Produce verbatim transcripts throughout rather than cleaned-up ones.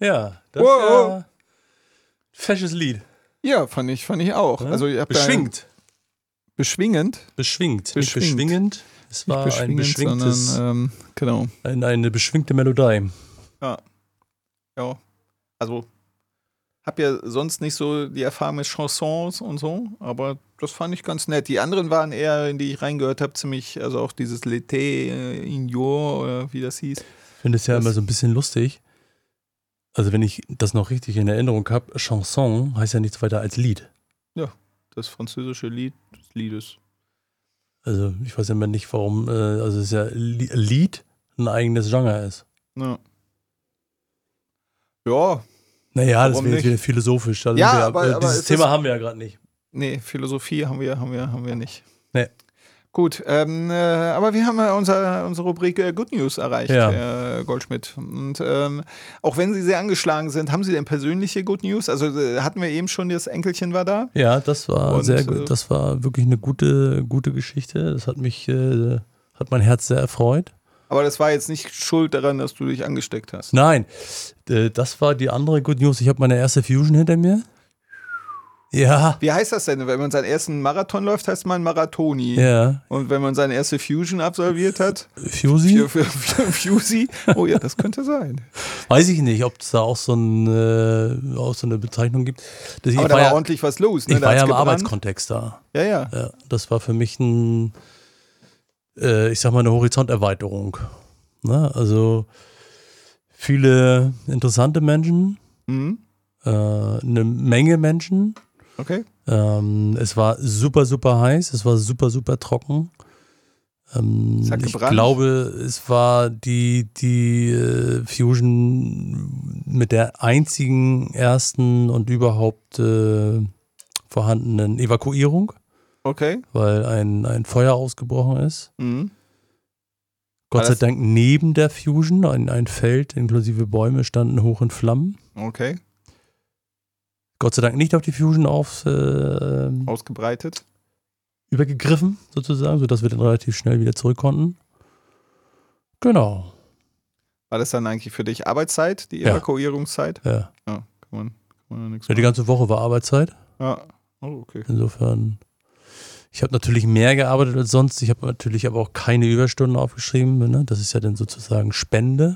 Ja, das wow. ist ja fesches Lied. Ja, fand ich, fand ich auch. Ja? Also, ihr habt Beschwingt. Beschwingend? Beschwingt. Beschwingt. Nicht beschwingend. Es war Nicht ein beschwingend, beschwingtes, sondern, ähm, genau. ein, eine beschwingte Melodie. Ja. Ja. Also, hab ja sonst nicht so die Erfahrung mit Chansons und so, aber das fand ich ganz nett. Die anderen waren eher, in die ich reingehört habe, ziemlich, also auch dieses L'été äh, Ignore oder wie das hieß. Ich finde es ja Das- immer so ein bisschen lustig. Also wenn ich das noch richtig in Erinnerung habe, Chanson heißt ja nichts weiter als Lied. Das französische Lied des Liedes. Also ich weiß immer nicht, warum, äh, also es ist ja Li- Lied ein eigenes Genre ist. Ja. Ja, Naja, das Warum wäre jetzt nicht? wieder philosophisch. Da sind Ja, wir ja, aber- äh, aber dieses es Thema ist- haben wir ja gerade nicht. nee, Philosophie haben wir, haben wir, haben wir nicht. Nee. Gut, ähm, äh, aber wir haben ja unser, unsere Rubrik äh, Good News erreicht, Ja. Herr Goldschmidt. Und ähm, auch wenn Sie sehr angeschlagen sind, haben Sie denn persönliche Good News? Also äh, hatten wir eben schon, das Enkelchen war da? Ja, das war Und, sehr äh, gut. Das war wirklich eine gute, gute Geschichte. Das hat mich, äh, hat mein Herz sehr erfreut. Aber das war jetzt nicht schuld daran, dass du dich angesteckt hast. Nein, äh, das war die andere Good News. Ich habe meine erste Fusion hinter mir. Ja, Wie heißt das denn? Wenn man seinen ersten Marathon läuft, heißt man Marathoni. ja. Und wenn man seine erste Fusion absolviert hat, Fusi? für, für, für Fusi, oh ja, das könnte sein. Weiß ich nicht, ob es da auch so, ein, äh, auch so eine Bezeichnung gibt. Das, Aber ich da war, war ja, ordentlich was los. Ne? ich Da war ja hat's im gebrannt. Arbeitskontext da. Ja, ja. Ja, das war für mich ein, äh, ich sag mal, eine Horizonterweiterung. Ne? Also viele interessante Menschen, Mhm. äh, eine Menge Menschen. Okay. Ähm, es war super, super heiß, es war super, super trocken. Ähm, Es hat ich gebrannt? glaube, es war die, die äh, Fusion mit der einzigen ersten und überhaupt äh, vorhandenen Evakuierung, Okay. weil ein, ein Feuer ausgebrochen ist. Mhm. Gott War sei das- Dank neben der Fusion, ein, ein Feld inklusive Bäume standen hoch in Flammen. Okay. Gott sei Dank nicht auf die Fusion auf, äh, Ausgebreitet. übergegriffen, sozusagen, sodass wir dann relativ schnell wieder zurück konnten. Genau. War das dann eigentlich für dich Arbeitszeit, die Ja. Evakuierungszeit? Ja. Kann man, kann man ja nichts Ja, die machen. ganze Woche war Arbeitszeit. Ja. Oh, okay. Insofern, ich habe natürlich mehr gearbeitet als sonst. Ich habe natürlich aber auch keine Überstunden aufgeschrieben. Ne? Das ist ja dann sozusagen Spende.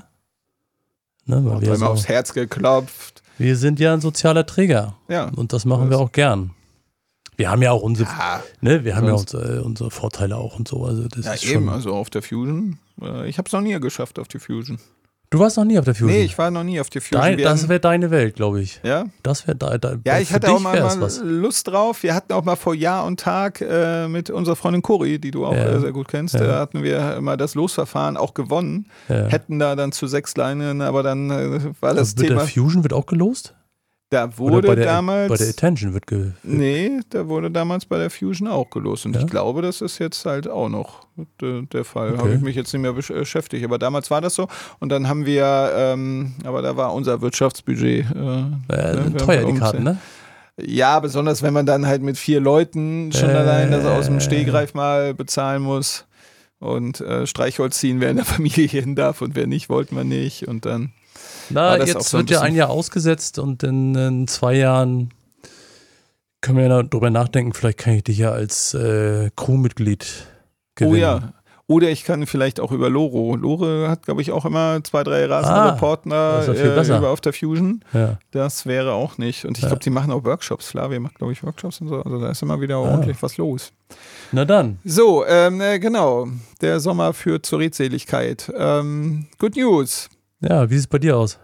Ne? Weil Hat wir, einmal so, aufs Herz geklopft. wir sind ja ein sozialer Träger. Ja. Und das machen wir Das- auch gern. Wir haben ja auch unsere, Ja, ne? wir haben ja sonst- unsere, unsere Vorteile auch und so. Also das ja ist eben, schon, also auf der Fusion. Äh, Ich habe es noch nie geschafft auf die Fusion. du warst noch nie auf der Fusion. Nee, ich war noch nie auf die Fusion. Dein, Wir das hatten- wäre deine Welt, glaube ich. ja? Das wäre da, da, Ja, für ich hatte dich auch mal, wär's mal was. Lust drauf. Wir hatten auch mal vor Jahr und Tag äh, mit unserer Freundin Cori, die du auch Ja. äh, sehr gut kennst, Ja. da hatten wir mal das Losverfahren auch gewonnen. Ja. Hätten da dann zu sechs Leinen, aber dann äh, war das wird Thema. der Fusion wird auch gelost? Da Oder wurde bei der, damals. bei der Attention wird ge Nee, da wurde damals bei der Fusion auch gelost. Und Ja? ich glaube, das ist jetzt halt auch noch de, der Fall. Okay. Habe ich mich jetzt nicht mehr besch- beschäftigt. Aber damals war das so. Und dann haben wir, ähm, aber da war unser Wirtschaftsbudget. Äh, äh, ne, teuer, die wir- Karten, ne? Ja, besonders wenn man dann halt mit vier Leuten schon Äh. allein das aus dem Stehgreif mal bezahlen muss. Und äh, Streichholz ziehen, wer in der Familie hin darf und wer nicht, wollten wir nicht. Und dann. Na, war das auch jetzt so ein wird ja bisschen- ein Jahr ausgesetzt und in, in zwei Jahren können wir ja darüber nachdenken, vielleicht kann ich dich ja als äh, Crewmitglied gewinnen. Oh ja. Oder ich kann vielleicht auch über Loro. Lore hat, glaube ich, auch immer zwei, drei Rasenreporter das ist ja viel äh, besser. über auf der Fusion. Ja. Das wäre auch nicht. Und ich Ja. glaube, die machen auch Workshops. Flavia macht, glaube ich, Workshops und so. Also da ist immer wieder Ah. ordentlich was los. Na dann. So, ähm, äh, genau. Der Sommer führt zur Redseligkeit. Ähm, Good News. Ja, wie sieht es bei dir aus?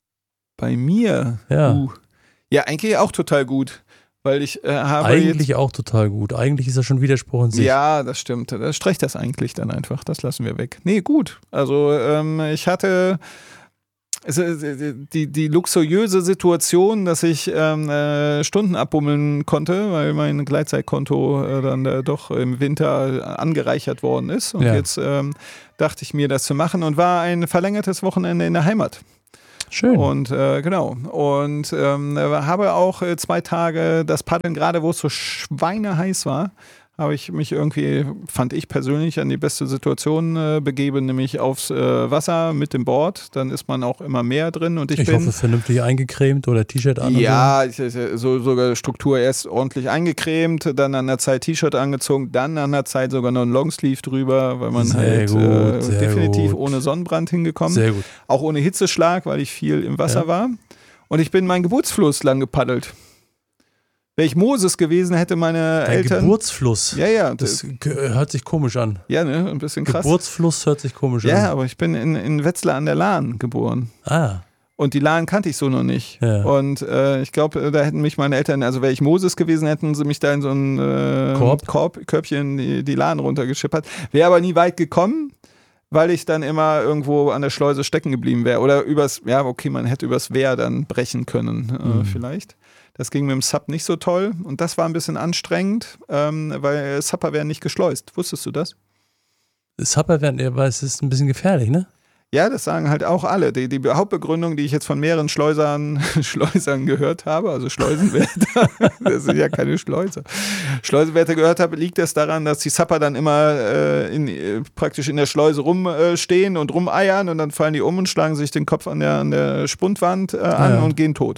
Bei mir? Ja. Uh. Ja, eigentlich auch total gut. Weil ich äh, habe Eigentlich jetzt... auch total gut. Eigentlich ist das schon Widerspruch in sich. Ja, das stimmt. Das streicht das eigentlich dann einfach. Das lassen wir weg. Nee, gut. Also ähm, ich hatte es, äh, die, die luxuriöse Situation, dass ich ähm, äh, Stunden abbummeln konnte, weil mein Gleitzeitkonto äh, dann äh, doch im Winter angereichert worden ist. Und Ja. jetzt ähm, dachte ich mir, das zu machen und war ein verlängertes Wochenende in der Heimat. Schön. Und äh, genau. Und ähm, habe auch äh, zwei Tage das Paddeln, gerade wo es so schweineheiß war, habe ich mich irgendwie, fand ich persönlich, an die beste Situation äh, begeben, nämlich aufs äh, Wasser mit dem Board. Dann ist man auch immer mehr drin und ich, Ich bin... hoffe, vernünftig eingecremt oder T-Shirt an. Ja, ich, so sogar Struktur erst ordentlich eingecremt, dann an der Zeit T-Shirt angezogen, dann an der Zeit sogar noch ein Longsleeve drüber, weil man Sehr halt gut, äh, sehr definitiv gut. ohne Sonnenbrand hingekommen. Sehr gut. Auch ohne Hitzeschlag, weil ich viel im Wasser Ja. war. Und ich bin meinen Geburtsfluss lang gepaddelt. Wäre ich Moses gewesen, hätte meine Dein Eltern... Geburtsfluss. Ja, ja. Das ge- hört sich komisch an. Ja, ne? Ein bisschen krass. Geburtsfluss hört sich komisch Ja, an. aber ich bin in, in Wetzlar an der Lahn geboren. Ah, Und die Lahn kannte ich so noch nicht. Ja. Und äh, ich glaube, da hätten mich meine Eltern, also wäre ich Moses gewesen, hätten sie mich da in so ein äh, Korb? Korb, Körbchen die, die Lahn runtergeschippert. Wäre aber nie weit gekommen, weil ich dann immer irgendwo an der Schleuse stecken geblieben wäre. Oder übers, ja, okay, man hätte übers Wehr dann brechen können, äh, Mhm. vielleicht. Das ging mit dem Sub nicht so toll. Und das war ein bisschen anstrengend, ähm, weil Supper werden nicht geschleust. Wusstest du das? Supper werden, weil es ist ein bisschen gefährlich, ne? Ja, das sagen halt auch alle. Die, die Hauptbegründung, die ich jetzt von mehreren Schleusern, Schleusern gehört habe, also Schleusenwärter, das sind ja keine Schleuser, Schleusenwärter gehört habe, liegt es daran, dass die Supper dann immer äh, in, äh, praktisch in der Schleuse rumstehen äh, und rumeiern und dann fallen die um und schlagen sich den Kopf an der, an der Spundwand äh, an Ja. und gehen tot.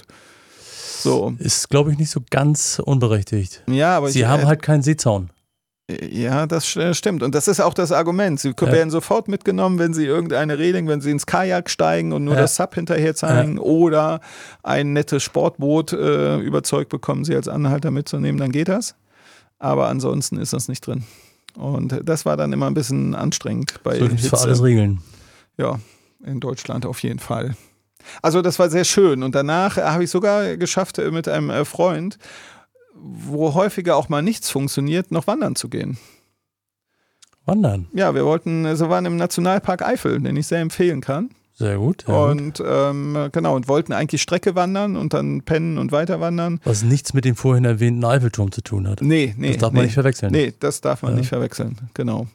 So. Ist, glaube ich, nicht so ganz unberechtigt. Ja, aber Sie ich, haben äh, halt keinen Seezaun. Ja, das äh, stimmt. Und das ist auch das Argument. Sie Ja. werden sofort mitgenommen, wenn sie irgendeine Reling, wenn sie ins Kajak steigen und nur Ja. das Sub hinterher zeigen oder ein nettes Sportboot äh, überzeugt bekommen, sie als Anhalter mitzunehmen, dann geht das. Aber ansonsten ist das nicht drin. Und das war dann immer ein bisschen anstrengend bei So gibt es für Hitze. alles Regeln. Ja, in Deutschland auf jeden Fall. Also das war sehr schön. Und danach habe ich sogar geschafft, äh, mit einem äh, Freund, wo häufiger auch mal nichts funktioniert, noch wandern zu gehen. Wandern. Ja, wir wollten, also waren im Nationalpark Eifel, den ich sehr empfehlen kann. Sehr gut. Sehr gut. Und ähm, genau, und wollten eigentlich Strecke wandern und dann pennen und weiter wandern. Was nichts mit dem vorhin erwähnten Eiffelturm zu tun hat. Nee, nee. Das darf nee, man nicht verwechseln. Nee, das darf man Ja. nicht verwechseln, genau.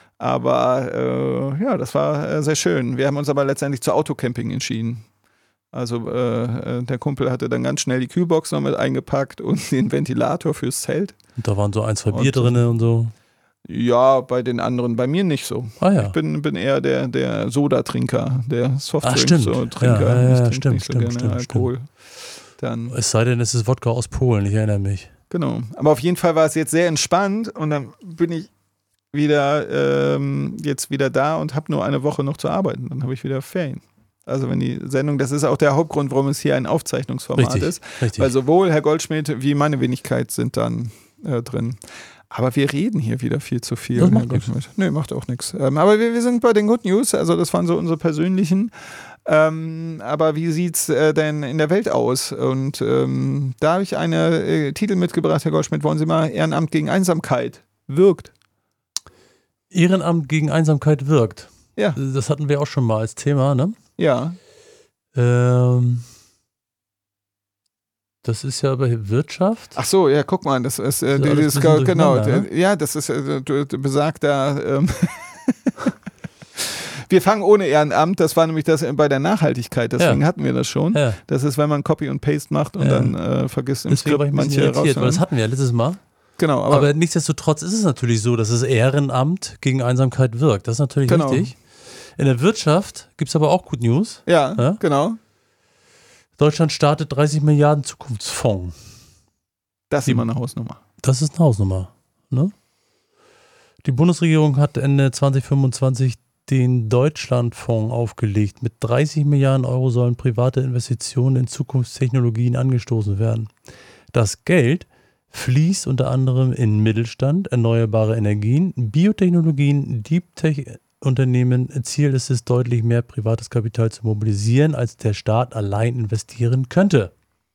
Aber äh, ja, das war äh, sehr schön. Wir haben uns aber letztendlich zu Autocamping entschieden. Also äh, der Kumpel hatte dann ganz schnell die Kühlbox noch mit eingepackt und den Ventilator fürs Zelt. Und da waren so ein, zwei Und- Bier drin und so. Ja, bei den anderen, bei mir nicht so. Ah ja. Ich bin, bin eher der, der Soda-Trinker, der Ah, Softdrinks stimmt. so Trinker. Ja, ja, ja, ich trinke stimmt, nicht so stimmt, gerne stimmt, Alkohol. Dann, Es sei denn, es ist Wodka aus Polen, ich erinnere mich. genau. Aber auf jeden Fall war es jetzt sehr entspannt und dann bin ich wieder ähm, jetzt wieder da und habe nur eine Woche noch zu arbeiten. Dann habe ich wieder Ferien. Also wenn die Sendung, das ist auch der Hauptgrund, warum es hier ein Aufzeichnungsformat Richtig, ist. richtig. Weil sowohl Herr Goldschmidt wie meine Wenigkeit sind dann äh, drin. Aber wir reden hier wieder viel zu viel. Das macht Herr Goldschmidt. Nee, macht auch nichts. Ähm, aber wir, wir sind bei den Good News, also das waren so unsere persönlichen. Ähm, aber wie sieht es äh, denn in der Welt aus? Und ähm, da habe ich eine äh, Titel mitgebracht, Herr Goldschmidt. Wollen Sie mal Ehrenamt gegen Einsamkeit wirkt? Ehrenamt gegen Einsamkeit wirkt. Ja. Das hatten wir auch schon mal als Thema, ne? Ja. Ähm, das ist ja bei Wirtschaft. Ach so, ja, guck mal, das ist, äh, Das ist alles das, ein bisschen genau, durcheinander, ja, das ist äh, du- du besagter. Ähm, wir fangen ohne Ehrenamt, das war nämlich das bei der Nachhaltigkeit, deswegen Ja. hatten wir das schon. Ja. Das ist, wenn man Copy und Paste macht und Ja. dann äh, vergisst im Deswegen war Skript ich ein bisschen manche irritiert, weil das rauszunehmen. hatten wir ja letztes Mal. Genau, Aber, aber, nichtsdestotrotz ist es natürlich so, dass das Ehrenamt gegen Einsamkeit wirkt. Das ist natürlich Genau. richtig. In der Wirtschaft gibt es aber auch Good News. ja, Ja? genau. Deutschland startet dreißig Milliarden Zukunftsfonds. Das ist Die- immer eine Hausnummer. Das ist eine Hausnummer. Ne? Die Bundesregierung hat Ende zwanzig fünfundzwanzig den Deutschlandfonds aufgelegt. Mit dreißig Milliarden Euro sollen private Investitionen in Zukunftstechnologien angestoßen werden. Das Geld fließt unter anderem in Mittelstand, erneuerbare Energien, Biotechnologien, Deep Tech-Unternehmen. Ziel ist es, deutlich mehr privates Kapital zu mobilisieren, als der Staat allein investieren könnte.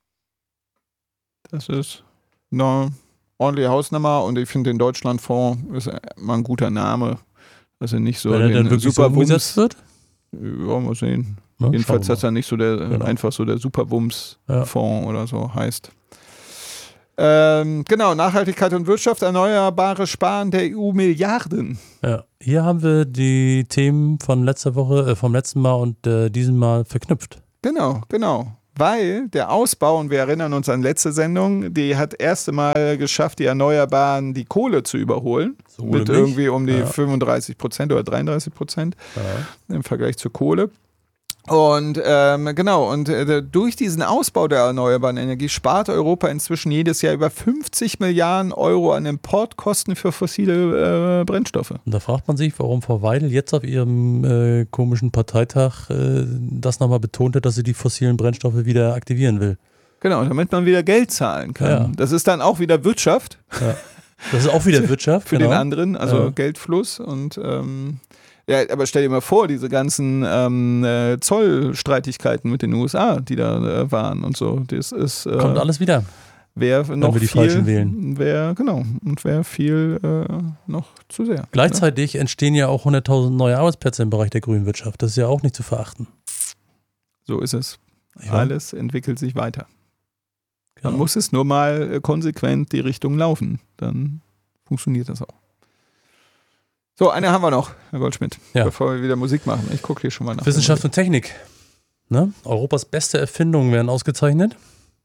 Das ist eine ordentliche Hausnummer und ich finde den Deutschlandfonds ist mal ein guter Name. Also nicht so Wenn er dann den wirklich so umgesetzt wird? Ja, mal sehen. Ne? Jedenfalls, Schauen wir dass er nicht so der Genau. einfach so der Ja. Superwumms-Fonds oder so heißt. Ähm, genau, Nachhaltigkeit und Wirtschaft, erneuerbare Sparen der E U Milliarden. Ja, hier haben wir die Themen von letzter Woche, äh, vom letzten Mal und äh, diesem Mal verknüpft. Genau, genau. weil der Ausbau, und wir erinnern uns an letzte Sendung, die hat erste Mal geschafft, die Erneuerbaren die Kohle zu überholen. So mit nämlich. irgendwie um die Ja. fünfunddreißig Prozent oder dreiunddreißig Prozent Ja. im Vergleich zur Kohle. Und ähm, genau, und äh, durch diesen Ausbau der erneuerbaren Energie spart Europa inzwischen jedes Jahr über fünfzig Milliarden Euro an Importkosten für fossile äh, Brennstoffe. Und da fragt man sich, warum Frau Weidel jetzt auf ihrem äh, komischen Parteitag äh, das nochmal betonte, dass sie die fossilen Brennstoffe wieder aktivieren will. Genau, damit man wieder Geld zahlen kann. Ja. Das ist dann auch wieder Wirtschaft Ja. Das ist auch wieder Wirtschaft. für genau. den anderen, also Ja. Geldfluss. Und ähm, ja, aber stell dir mal vor, diese ganzen ähm, äh, Zollstreitigkeiten mit den U S A, die da äh, waren und so. Das ist äh, Kommt alles wieder. wäre noch wir die viel, Falschen wählen. Wäre, genau, und wäre viel äh, noch zu sehr. Gleichzeitig entstehen ja auch hunderttausend neue Arbeitsplätze im Bereich der grünen Wirtschaft. Das ist ja auch nicht zu verachten. So ist es. Ja. Alles entwickelt sich weiter. Genau. Man muss es nur mal äh, konsequent die Richtung laufen. Dann funktioniert das auch. So, eine haben wir noch, Herr Goldschmidt, Ja. bevor wir wieder Musik machen. Ich gucke hier schon mal nach. Wissenschaft und Technik. Ne? Europas beste Erfindungen werden ausgezeichnet.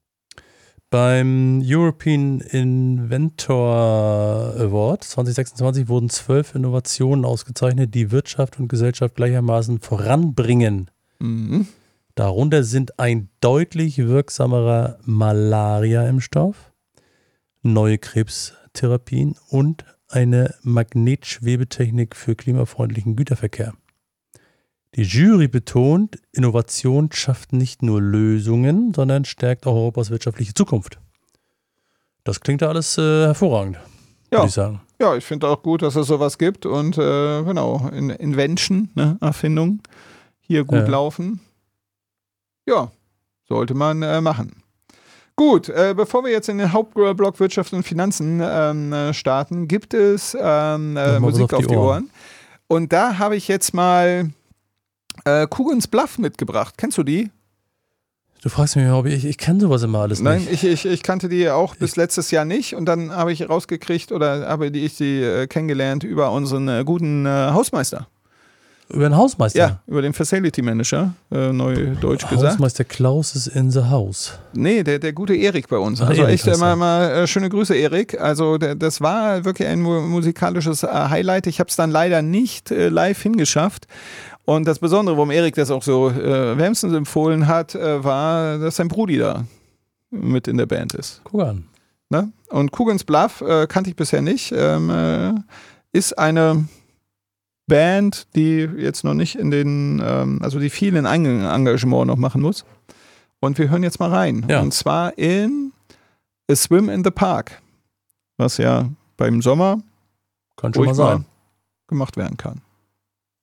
Beim European Inventor Award zwanzig sechsundzwanzig wurden zwölf Innovationen ausgezeichnet, die Wirtschaft und Gesellschaft gleichermaßen voranbringen. Mhm. Darunter sind ein deutlich wirksamerer Malaria-Impfstoff, neue Krebstherapien und eine Magnetschwebetechnik für klimafreundlichen Güterverkehr. Die Jury betont, Innovation schafft nicht nur Lösungen, sondern stärkt auch Europas wirtschaftliche Zukunft. Das klingt ja alles äh, hervorragend, Ja. würde ich sagen. Ja, ich finde auch gut, dass es sowas gibt und äh, genau, in Invention, ne, Erfindung, hier gut Ja. laufen. Ja, sollte man äh, machen. Gut, äh, bevor wir jetzt in den Hauptblock Wirtschaft und Finanzen ähm, äh, starten, gibt es ähm, äh, Nochmal was Musik auf auf die die Ohren. Ohren. Und da habe ich jetzt mal äh, Kugens Bluff mitgebracht. Kennst du die? Du fragst mich, ob ich, ich kenne sowas immer alles Nein, nicht. ich, ich, ich kannte die auch bis letztes Jahr nicht und dann habe ich rausgekriegt oder habe die- ich sie äh, kennengelernt über unseren äh, guten äh, Hausmeister. Über einen Hausmeister. Ja, über den Facility Manager, äh, neudeutsch gesagt. Hausmeister Klaus ist in the house. Nee, der, der gute Erik bei uns. Ah, Also Erik echt heißt mal, er. mal äh, schöne Grüße, Erik. Also der, das war wirklich ein mu musikalisches äh, Highlight. Ich habe es dann leider nicht äh, live hingeschafft. Und das Besondere, warum Erik das auch so äh, wärmstens empfohlen hat, äh, war, dass sein Brudi da mit in der Band ist. Guck an. Ne? Und Kugens Bluff äh, kannte ich bisher nicht. Ähm, äh, ist eine Band, die jetzt noch nicht in den, ähm, also die viel in Eng- Engagement noch machen muss. Und wir hören jetzt mal rein. Ja. Und zwar in A Swim in the Park, was ja beim Sommer Kann schon ruhig mal mal sein. gemacht werden kann.